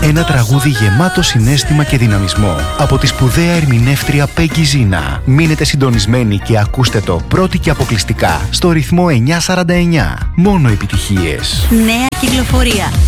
Ένα τραγούδι γεμάτο συναίσθημα και δυναμισμό από τη σπουδαία ερμηνεύτρια Πέγκι Ζίνα. Μείνετε συντονισμένοι και ακούστε το πρώτη και αποκλειστικά στο ρυθμό 949. Μόνο επιτυχίες. Νέα κυκλοφορία.